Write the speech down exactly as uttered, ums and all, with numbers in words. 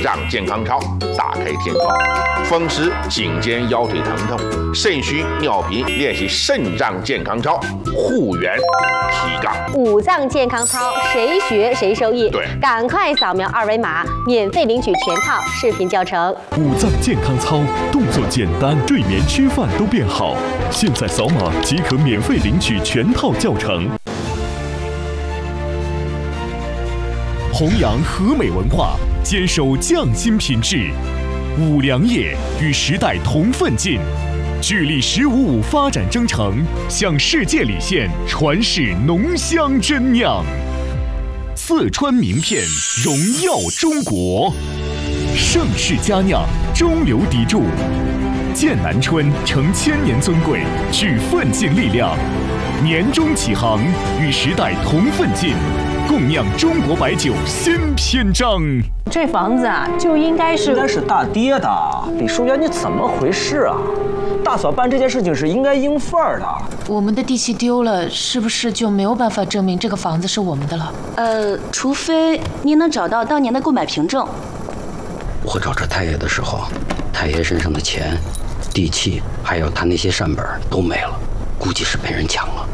脏健康操，打开天窗。风湿、颈肩、腰腿疼痛、肾虚、尿频，练习肾脏健康操，护元提杠。 五脏健康操，谁学谁受益。 对， 赶快扫描二维码，免费领取全套视频教程。 五脏健康操，动作简单，睡眠、吃饭都变好。现在扫码即可免费领取全套教程。弘扬和美文化，坚守匠心品质。五粮液与时代同奋进，聚力“十五五”发展征程，向世界礼献传世浓香真酿。四川名片荣耀中国，盛世佳酿，中流砥柱。剑南春承千年尊贵，聚奋进力量，年终起航，与时代同奋进。共酿中国白酒新篇章。 这房子啊，就应该是应该是大爹的。李书媛，你怎么回事啊？大嫂办这件事情是应该应份儿的。 我们的地契丢了，是不是就没有办法证明这个房子是我们的了？ 呃，除非您能找到当年的购买凭证。 我找着太爷的时候，太爷身上的钱、地契，还有他那些善本都没了，估计是被人抢了。